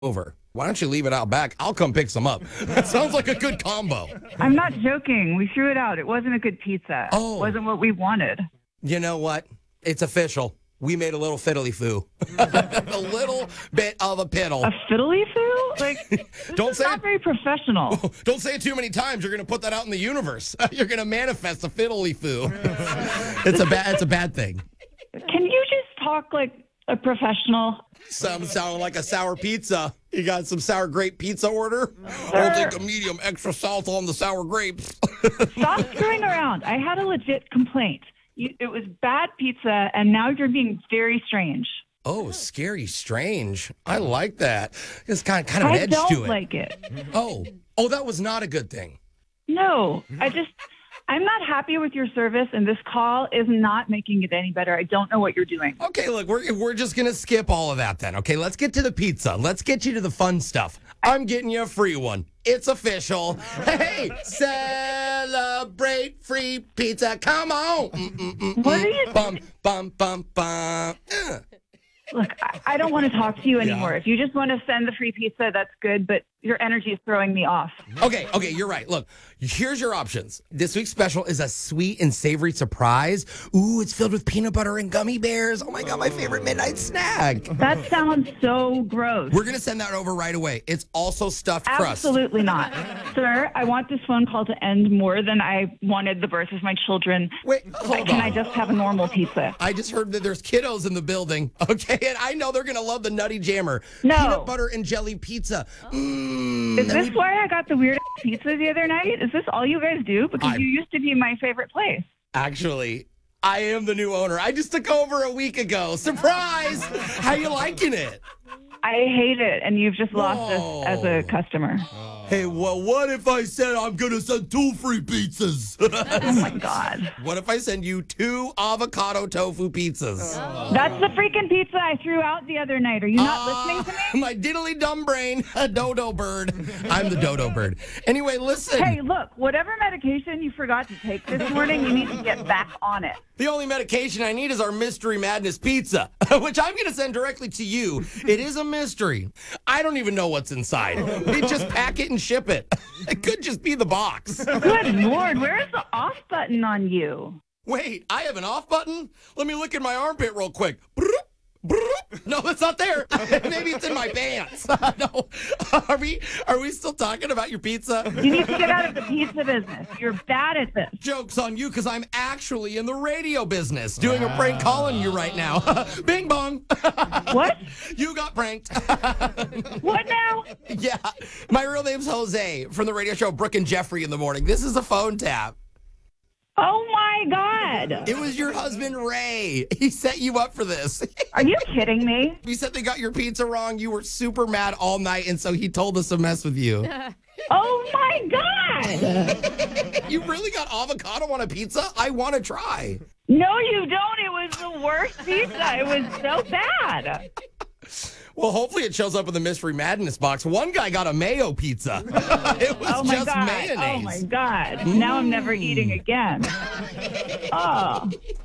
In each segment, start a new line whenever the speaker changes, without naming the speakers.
over. Why don't you leave it out back? I'll come pick some up. That sounds like a good combo.
I'm not joking. We threw it out. It wasn't a good pizza.
Oh.
It wasn't what we wanted.
You know what? It's official. We made a little fiddly foo. A little bit of a piddle.
A fiddly foo? Like,
Don't say
not
it.
very professional.
Don't say it too many times. You're going to put that out in the universe. You're going to manifest a fiddly foo. It's a bad thing.
Can you just talk like a professional?
Some sound like a sour pizza. You got some sour grape pizza order?
Sir.
I'll take a medium extra salt on the sour grapes.
Stop screwing around. I had a legit complaint. It was bad pizza, and now you're being very strange.
Oh, scary strange. I like that. It's kind of an
I
edge to
don't
it.
like it.
Oh, that was not a good thing.
No, I'm not happy with your service, and this call is not making it any better. I don't know what you're doing.
Okay, look, we're just going to skip all of that then. Okay, let's get to the pizza. Let's get you to the fun stuff. I'm getting you a free one. It's official. Hey, celebrate free pizza. Come on.
What are you
Bum, bum, bum, bum.
Look, I don't want to talk to you anymore. If you just want to send the free pizza, that's good, but your energy is throwing me off.
Okay, you're right. Look, here's your options. This week's special is a sweet and savory surprise. Ooh, it's filled with peanut butter and gummy bears. Oh my God, my favorite midnight snack.
That sounds so gross.
We're going to send that over right away. It's also stuffed crust.
Absolutely not. Sir, I want this phone call to end more than I wanted the birth of my children.
Wait, hold on.
Can I just have a normal pizza?
I just heard that there's kiddos in the building, okay? And I know they're going to love the Nutty Jammer.
No.
Peanut butter and jelly pizza.
Is this why I got the weird pizza the other night? Is this all you guys do? Because you used to be my favorite place.
Actually, I am the new owner. I just took over a week ago. Surprise! How you liking it?
I hate it, and you've just lost us as a customer.
Hey, well, what if I said I'm going to send 2 free pizzas?
Oh, my God.
What if I send you 2 avocado tofu pizzas?
That's the freaking pizza I threw out the other night. Are you not listening to me?
My diddly dumb brain, a dodo bird. I'm the dodo bird. Anyway, listen.
Hey, look, whatever medication you forgot to take this morning, you need to get back on it.
The only medication I need is our Mystery Madness pizza, which I'm going to send directly to you. It is a mystery. I don't even know what's inside. We just pack it and ship it. It could just be the box.
Good Lord, where's the off button on you?
Wait, I have an off button? Let me look at my armpit real quick. No, it's not there. Maybe it's in my pants. No. Are we still talking about your pizza?
You need to get out of the pizza business. You're bad at this.
Joke's on you because I'm actually in the radio business doing a prank call on you right now. Bing bong.
What?
You got pranked.
What now?
Yeah. My real name's Jose from the radio show Brooke and Jeffrey in the Morning. This is a phone tap.
Oh, my God.
It was your husband, Ray. He set you up for this.
Are you kidding me?
You said they got your pizza wrong. You were super mad all night, and so he told us to mess with you.
Oh, my God.
You really got avocado on a pizza? I want to try.
No, you don't. It was the worst pizza. It was so bad.
Well, hopefully it shows up in the Mystery Madness box. One guy got a mayo pizza. It was just
God.
mayonnaise.
Oh, my God. Now I'm never eating again. Oh.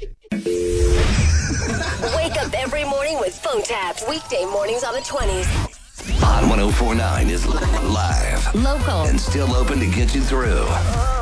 Wake up every morning with phone taps. Weekday mornings on the 20s.
Hot 1049 is live,
Local.
and still open to get you through.